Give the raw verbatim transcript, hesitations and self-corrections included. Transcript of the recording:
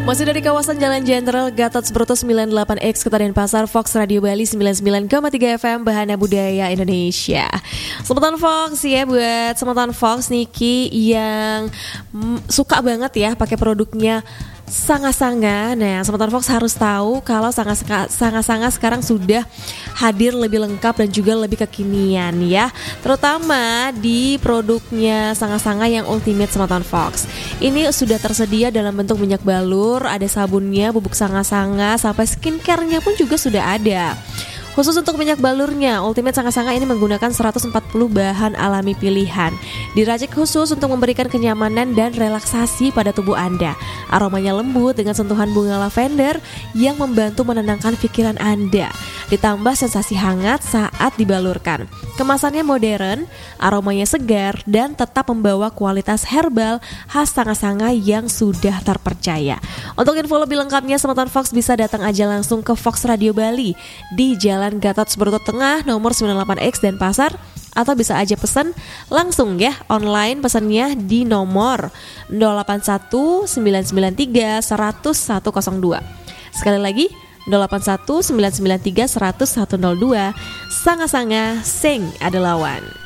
Masih dari kawasan Jalan Jenderal Gatot Subroto sembilan puluh delapan X Kota Denpasar, Fox Radio Bali sembilan puluh sembilan koma tiga F M Bahana Budaya Indonesia. Semeton Fox ya, buat Semeton Fox Niki yang mm, suka banget ya pakai produknya Sanga-Sanga. Nah, Semeton Fox harus tahu kalau Sanga-Sanga sekarang sudah hadir lebih lengkap dan juga lebih kekinian ya, terutama di produknya Sanga-Sanga yang Ultimate Semeton Fox. Ini sudah tersedia dalam bentuk minyak balur, ada sabunnya, bubuk Sanga-Sanga, sampai skincare-nya pun juga sudah ada. Khusus untuk minyak balurnya, Ultimate Sanga-Sanga ini menggunakan seratus empat puluh bahan alami pilihan. Diracik khusus untuk memberikan kenyamanan dan relaksasi pada tubuh Anda. Aromanya lembut dengan sentuhan bunga lavender yang membantu menenangkan pikiran Anda. Ditambah sensasi hangat saat dibalurkan. Kemasannya modern, aromanya segar, dan tetap membawa kualitas herbal khas Sanga-Sanga yang sudah terpercaya. Untuk info lebih lengkapnya, Semeton Fox bisa datang aja langsung ke Fox Radio Bali di Jalan Gatot Subroto Tengah nomor sembilan puluh delapan X Denpasar, atau bisa aja pesan langsung ya online, pesannya di nomor nol delapan satu sembilan sembilan tiga satu nol satu nol dua. Sekali lagi nol delapan satu sembilan sembilan tiga satu nol satu nol dua. Sanga-Sanga, sing ada lawan.